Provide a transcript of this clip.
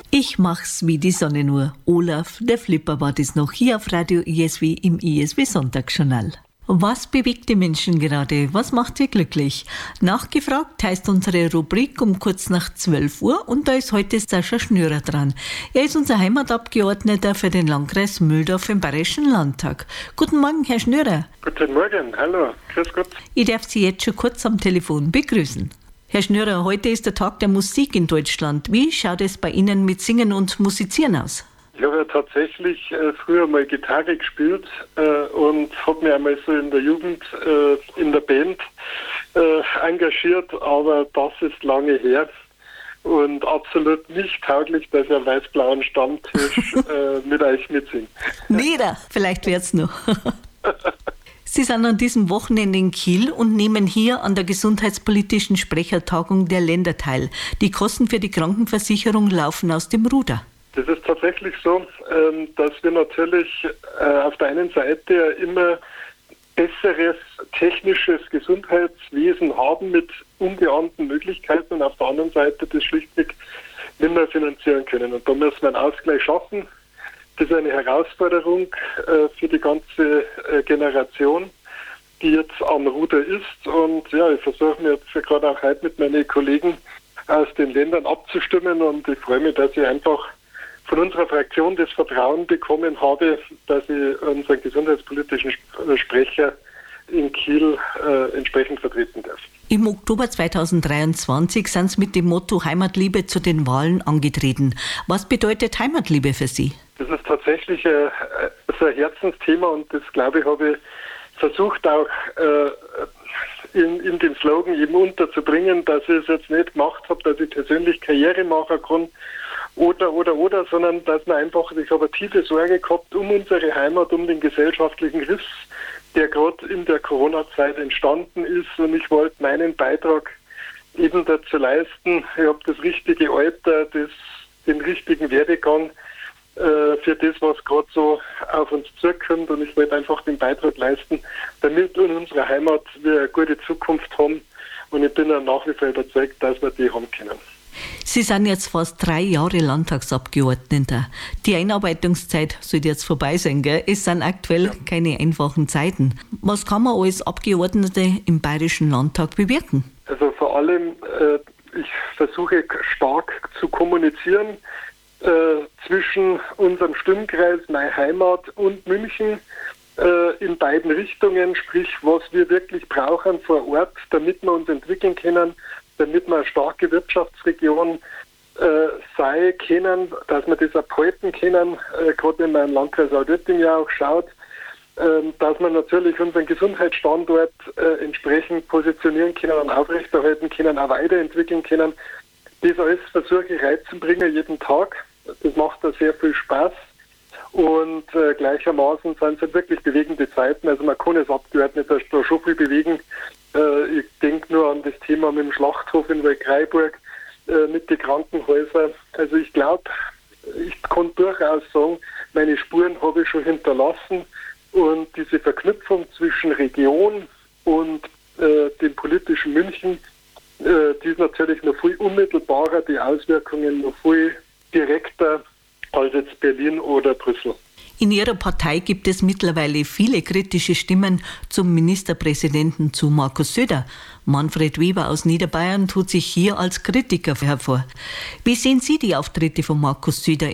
Ich mach's wie die Sonne nur. Olaf, der Flipper, war das noch hier auf Radio ISW im ISW Sonntagsjournal. Was bewegt die Menschen gerade? Was macht sie glücklich? Nachgefragt heißt unsere Rubrik um kurz nach 12 Uhr und da ist heute Sascha Schnürer dran. Er ist unser Heimatabgeordneter für den Landkreis Mühldorf im Bayerischen Landtag. Guten Morgen, Herr Schnürer. Guten Morgen, hallo, grüß Gott. Ich darf Sie jetzt schon kurz am Telefon begrüßen. Herr Schnürer, heute ist der Tag der Musik in Deutschland. Wie schaut es bei Ihnen mit Singen und Musizieren aus? Ich habe ja tatsächlich früher mal Gitarre gespielt und habe mich einmal so in der Jugend in der Band engagiert, aber das ist lange her und absolut nicht tauglich, dass ich am weiß-blauen Stammtisch mit euch mitsinge. Nieder, vielleicht wird's noch. Sie sind an diesem Wochenende in Kiel und nehmen hier an der gesundheitspolitischen Sprechertagung der Länder teil. Die Kosten für die Krankenversicherung laufen aus dem Ruder. Das ist tatsächlich so, dass wir natürlich auf der einen Seite immer besseres technisches Gesundheitswesen haben mit ungeahnten Möglichkeiten und auf der anderen Seite das schlichtweg nicht mehr finanzieren können. Und da müssen wir einen Ausgleich schaffen. Das ist eine Herausforderung für die ganze Generation, die jetzt am Ruder ist. Und ja, ich versuche mir jetzt gerade auch heute mit meinen Kollegen aus den Ländern abzustimmen und ich freue mich, dass ich einfach von unserer Fraktion das Vertrauen bekommen habe, dass ich unseren gesundheitspolitischen Sprecher in Kiel entsprechend vertreten darf. Im Oktober 2023 sind Sie mit dem Motto Heimatliebe zu den Wahlen angetreten. Was bedeutet Heimatliebe für Sie? Das ist tatsächlich so ein Herzensthema und das, glaube ich, habe ich versucht auch in dem Slogan eben unterzubringen, dass ich es jetzt nicht gemacht habe, dass ich persönlich Karriere machen kann, oder, sondern dass man einfach, ich habe eine tiefe Sorge gehabt um unsere Heimat, um den gesellschaftlichen Riss, der gerade in der Corona-Zeit entstanden ist und ich wollte meinen Beitrag eben dazu leisten. Ich habe das richtige Alter, den richtigen Werdegang für das, was gerade so auf uns zukommt und ich wollte einfach den Beitrag leisten, damit in unserer Heimat wir eine gute Zukunft haben und ich bin auch nach wie vor überzeugt, dass wir die haben können. Sie sind jetzt fast 3 Jahre Landtagsabgeordneter. Die Einarbeitungszeit sollte jetzt vorbei sein, gell? Es sind aktuell keine einfachen Zeiten. Was kann man als Abgeordnete im Bayerischen Landtag bewirken? Also vor allem, ich versuche stark zu kommunizieren zwischen unserem Stimmkreis, meine Heimat und München in beiden Richtungen, sprich, was wir wirklich brauchen vor Ort, damit wir uns entwickeln können, damit wir eine starke Wirtschaftsregion sein können, dass wir das abhalten können, gerade wenn man im Landkreis Altötting ja auch schaut, dass wir natürlich unseren Gesundheitsstandort entsprechend positionieren können und aufrechterhalten können, auch weiterentwickeln können. Das alles versuche ich reinzubringen jeden Tag. Das macht da sehr viel Spaß. Und gleichermaßen sind es halt wirklich bewegende Zeiten. Also man kann als Abgeordneter da schon viel bewegen. Ich denke nur an das Thema mit dem Schlachthof in Waldkraiburg, mit den Krankenhäusern. Also ich glaube, ich kann durchaus sagen, meine Spuren habe ich schon hinterlassen. Und diese Verknüpfung zwischen Region und dem politischen München, die ist natürlich noch viel unmittelbarer, die Auswirkungen noch viel direkter als jetzt Berlin oder Brüssel. In Ihrer Partei gibt es mittlerweile viele kritische Stimmen zum Ministerpräsidenten, zu Markus Söder. Manfred Weber aus Niederbayern tut sich hier als Kritiker hervor. Wie sehen Sie die Auftritte von Markus Söder